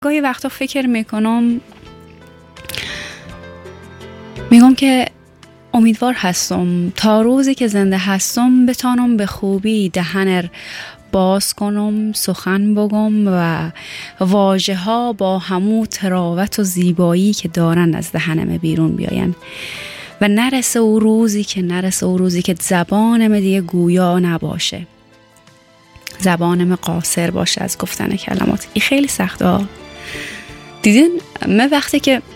گاهی وقتا فکر میگم که امیدوار هستم تا روزی که زنده هستم بتانم به خوبی دهن باز کنم، سخن بگم و واژه ها با همو تراوت و زیبایی که دارن از دهنم بیرون بیاین و نرسه او روزی که زبانم دیگه گویا نباشه، زبانم قاصر باشه از گفتن کلمات. این خیلی سخته ها. دیدین من وقتی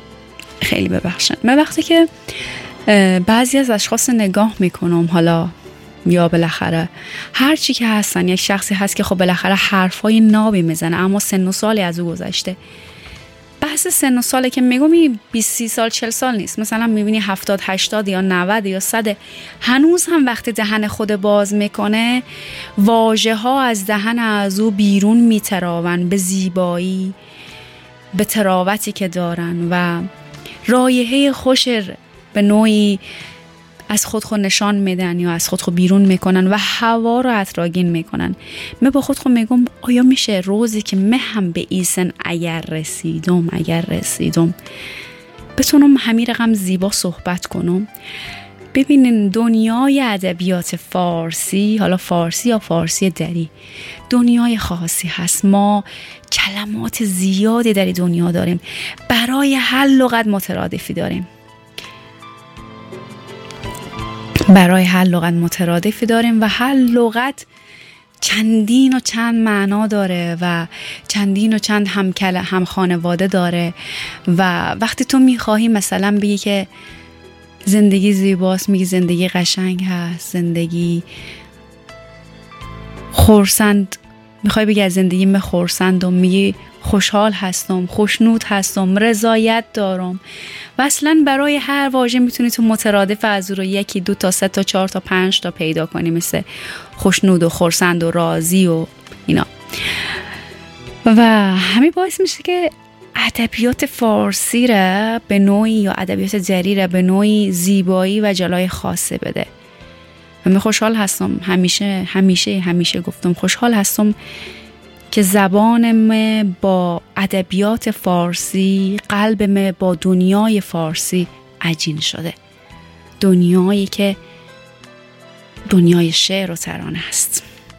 که بعضی از اشخاص نگاه میکنم، حالا یا بالاخره هر چی که هستن، یک شخصی هست که خب بالاخره حرفای نابی میزنه اما سن و سالی از او گذشته. بحث سن و ساله که میگم 20 سال 40 سال نیست، مثلا میبینی 70 80 یا 90 یا 100 هنوز هم وقتی دهن خود باز میکنه واژه ها از دهن از او بیرون میتراون به زیبایی، به تراوتی که دارن و رایحه خوش به نوعی از خود نشان میدن یا از خود بیرون میکنن و هوا رو اطراگین میکنن. من با خود میگم آیا میشه روزی که من هم به ایسن اگر رسیدم بتونم همین رقم زیبا صحبت کنم. ببینین دنیای ادبیات فارسی، حالا فارسی یا فارسی دری، دنیای خاصی هست. ما کلمات زیادی در دنیا داریم، برای هر لغت مترادفی داریم، و هر لغت چندین و چند معنا داره و چندین و چند هم خانواده داره. و وقتی تو میخواهی مثلا بگی که زندگی زیباست، میگی زندگی قشنگ هست، زندگی خرسند، میخوای بگی از زندگی من خرسندم، میگی خوشحال هستم، خوشنود هستم، رضایت دارم. و اصلا برای هر واژه میتونی تو مترادف از او رو 1 2 تا 3 تا 4 تا 5 تا پیدا کنی، مثل خوشنود و خرسند و راضی و اینا. و همین باعث میشه که ادبیات فارسی را به نوعی یا ادبیات دری را به نوعی زیبایی و جلای خاصه بده. و من خوشحال هستم، همیشه گفتم خوشحال هستم که زبانم با ادبیات فارسی، قلبم با دنیای فارسی عجین شده. دنیایی که دنیای شعر و ترانه است.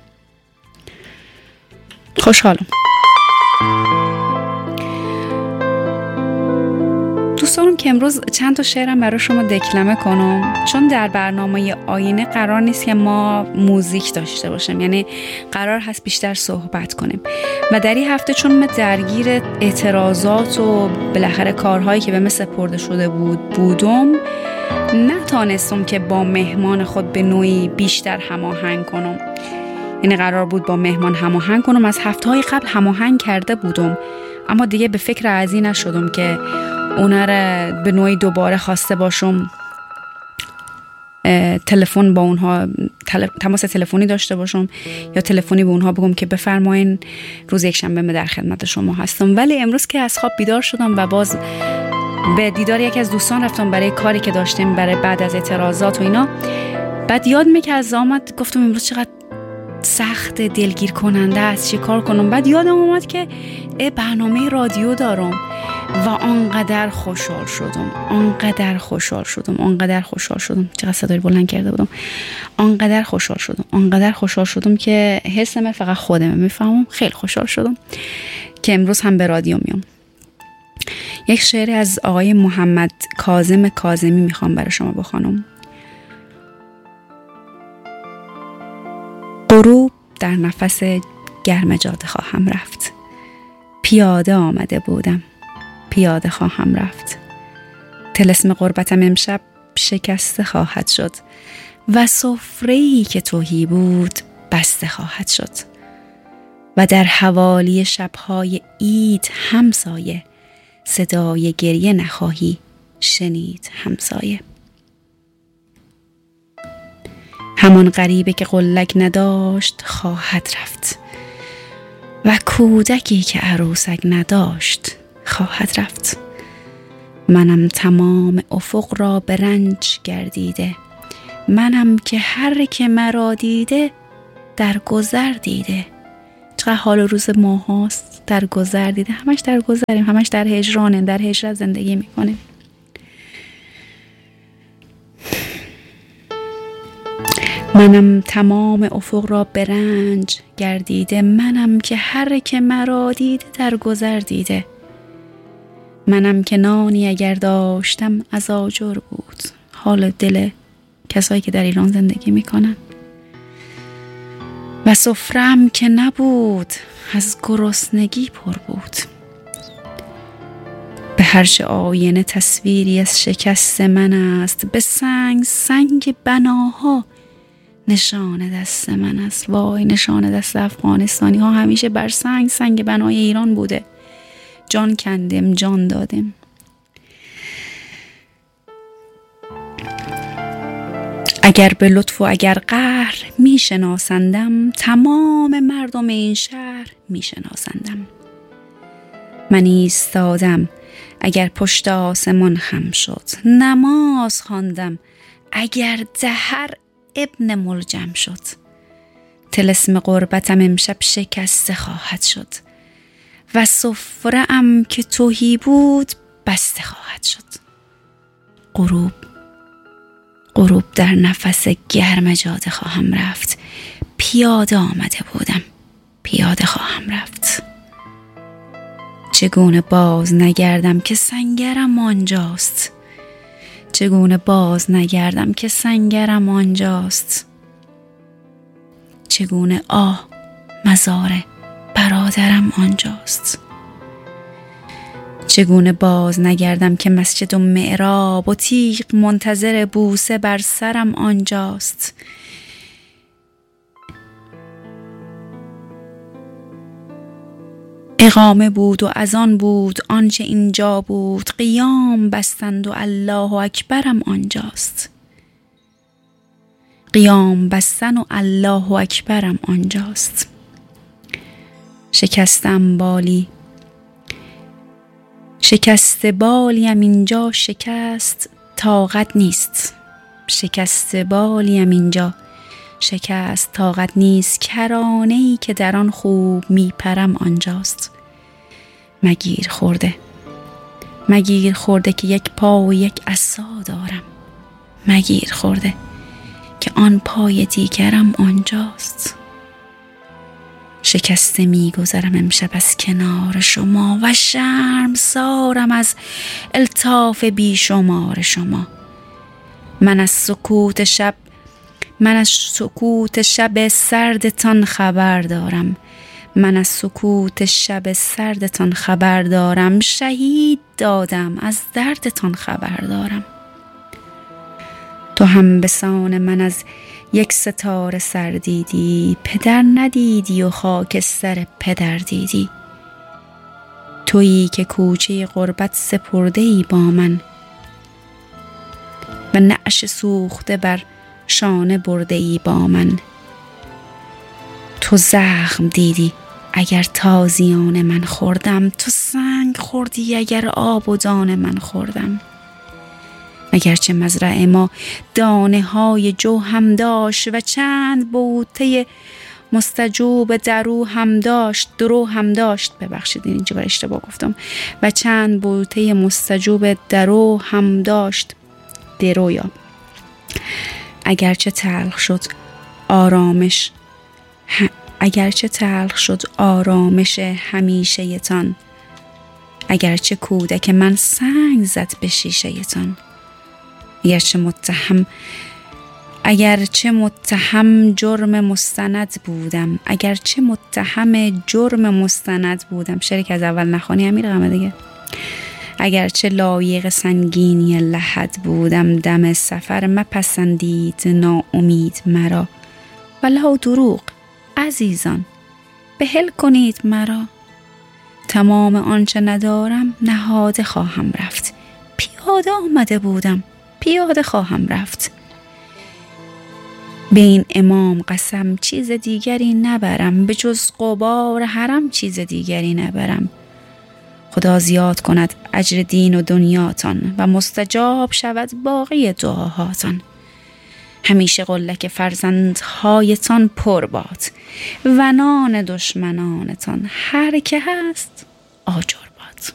خوشحالم. دوست دارم که امروز چند تا شعرم برای شما دکلمه کنم، چون در برنامه آینه قرار نیست که ما موزیک داشته باشیم، یعنی قرار هست بیشتر صحبت کنیم. و در این هفته چون من درگیر اعتراضات و بالاخره کارهایی که به من سپرده شده بودم، نتانستم که با مهمان خود به نوعی بیشتر هماهنگ کنم. یعنی قرار بود با مهمان هماهنگ کنم، از هفته‌های قبل هماهنگ کرده بودم، اما دیگه به فکر از این نشدم که اونا را به نوعی دوباره خواسته باشم، تلفن با اونها تماس تلفنی داشته باشم یا تلفنی به اونها بگم که بفرمایین روز یکشنبه من در خدمت شما هستم. ولی امروز که از خواب بیدار شدم و باز به دیدار یکی از دوستان رفتم برای کاری که داشتیم برای بعد از اعتراضات و اینا. بعد یاد میکرد آمد، گفتم امروز چقدر سخت، دلگیر کننده است، چی کار کنم. بعد یادم اومد که برنامه رادیو دارم و آنقدر خوشحال شدم. چقدر صدای بلند کرده بودم. آنقدر خوشحال شدم که حس من فقط خودم میفهمم. خیلی خوشحال شدم که امروز هم به رادیو میام. یک شعر از آقای محمد کاظم کاظمی میخوام برای شما بخوانم. غروب در نفس گرم جاده خواهم رفت، پیاده آمده بودم، پیاده خواهم رفت. طلسم غربتم امشب شکسته خواهد شد و سفره‌ای که تهی بود بسته خواهد شد. و در حوالی شب‌های عید همسایه، صدای گریه نخواهی شنید همسایه. همان غریبه که قلک نداشت خواهد رفت و کودکی که عروسک نداشت خواهد رفت. منم تمام افق را به رنج گردیده، منم که هر که مرا دیده در گذر دیده. چقدر حال و روز ماهاست در گذر دیده. همش در گذریم، همش در هجرانیم، در هجرت زندگی میکنیم. منم تمام افق را به رنج گردیده، منم که هر که مرا دیده در گذر دیده. منم که نانی اگر داشتم از آجر بود. حال دل کسایی که در ایران زندگی میکنن. و سفره‌ام که نبود از گرسنگی پر بود. به هرچه آینه تصویری از شکست من است، به سنگ بناها نشان دست من است. وای، نشان دست افغانستانی ها همیشه بر سنگ بنای ایران بوده. جان کندیم، جان دادیم. اگر به لطف و اگر قهر می شناسندم، تمام مردم این شهر می شناسندم. من ایستادم اگر پشت آسمان خم شد، نماز خواندم اگر دهر ابن ملجم شد. طلسم غربتم امشب شکسته خواهد شد و سفره‌ام که تهی بود بسته خواهد شد. غروب در نفس گرم جاده خواهم رفت. پیاده آمده بودم، پیاده خواهم رفت. چگونه باز نگردم که سنگرم آنجاست. چگونه باز نگردم که سنگرم آنجاست. چگونه مزار برادرم آنجاست. چگونه باز نگردم که مسجد و معراب و تیغ منتظر بوسه بر سرم آنجاست. اقامه بود و اذان بود آنچه اینجا بود. قیام بستند و الله اکبرم آنجاست. قیام بستن و الله اکبرم آنجاست. شکستم بالی، شکست بالیم اینجا شکست طاقت نیست. شکست بالیم اینجا شکست طاقت نیست. کرانه‌ای که در آن خوب میپرم آنجاست. مگیر خورده که یک پا و یک عصا دارم. مگیر خورده که آن پای دیگرم آنجاست. شکسته میگذرم امشب از کنار شما و شرمسارم از الطاف بیشمار شما. من از سکوت شب سردتان خبر دارم. من از سکوت شب سردتان خبر دارم. شهید دادم از دردتان خبر دارم. تو هم به سان من از یک ستاره سر دیدی. پدر ندیدی و خاکستر پدر دیدی. تویی که کوچه غربت سپرده ای با من و نعش سوخته بر شانه برده ای با من. تو زخم دیدی اگر تازیان من خوردم. تو سنگ خوردی اگر آب و دان من خوردم. اگرچه مزرعه ما دانه های جو هم داشت و چند بوته مستجوب درو هم داشت ببخشید اینجا اشتباه گفتم. و چند بوته مستجوب درو هم داشت درویا. اگرچه تلخ شد آرامش همیشه تان. اگرچه کودک من سنگ زد به شیشه تان. اگرچه متهم جرم مستند بودم. شریک از اول نخوانی امیر غمه دیگه. اگرچه لایق سنگینی لحد بودم. دم سفر مپسندید ناامید مرا. ولو دروغ عزیزان بهل کنید مرا. تمام آنچه ندارم نهاده خواهم رفت. پیاده آمده بودم، پیاده خواهم رفت. به این امام قسم چیز دیگری نبرم. به جز غبار حرم چیز دیگری نبرم. خدا زیاد کند اجر دین و دنیاتان و مستجاب شود باقی دعاهاتان. همیشه قلک فرزندهایتان پر باد و نان دشمنانتان هر که هست آجر باد.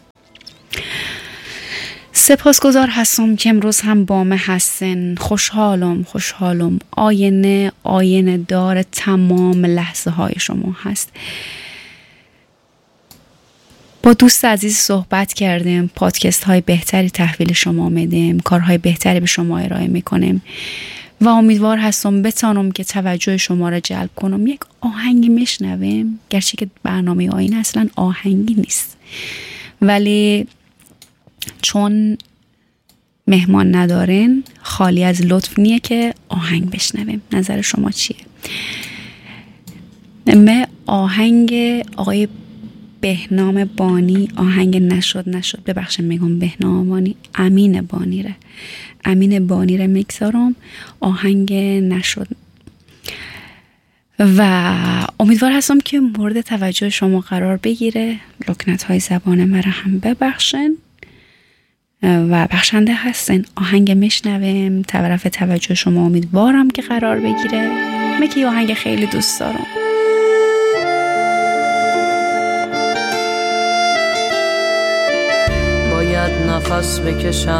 سپاسگزار هستم که امروز هم با من هستن. خوشحالم آینه دار تمام لحظه های شما هست. با دوست عزیز صحبت کردیم، پادکست های بهتری تحویل شما میدیم، کارهای بهتری به شما ارائه میکنیم و امیدوار هستم بتانم که توجه شما را جلب کنم. یک آهنگی میشنویم، گرچه که برنامه آینه اصلا آهنگی نیست، ولی چون مهمان ندارین خالی از لطف نیه که آهنگ بشنویم. نظر شما چیه؟ من آهنگ آقای بهنام بانی، آهنگ نشد ببخشید میگم بهنام بانی، امین بانی ره میگذارم، آهنگ نشد و امیدوار هستم که مورد توجه شما قرار بگیره. لکنت های زبان مرا هم ببخشن و بخشنده هستن. آهنگ میشنویم، طرف توجه شما امیدوارم که قرار بگیره. من که آهنگ خیلی دوست دارم. باید نفس بکشم